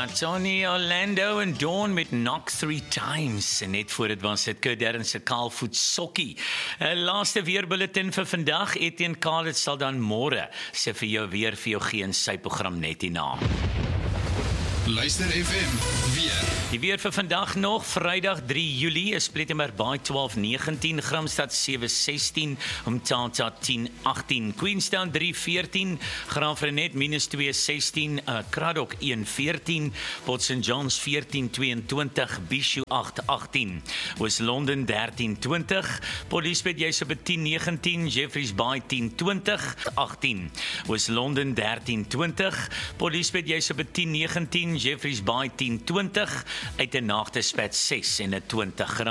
Tony Orlando en Dawn met Knock 3 Times. En net voor dit was dit Kurt Darren se kaalvoet sokkie. Laaste weerbulletin vir vandag. Etienne Khalid sal dan môre sê vir jou weer vir jou gee in sy program net hierna. Luister FM, weer. Die weer vir vandag nog, Vrydag 3 Julie, is Plettenberg 12-19, Gramstad 7-16, Umtata 10-18, Queenstown 3-14, Graafrenet -2-16, Kraddock 1-14, Port St. John's 14-22, Bishu 8-18, West-London 13-20, Port Elizabeth jy's op 10-19, Jeffreys Bay 10-20, 18, West-London 13-20, Port Elizabeth jy's op 10-19, Jeffreys Bay 10-20, uit 'n nagtespat 6 en 'n 20 graad.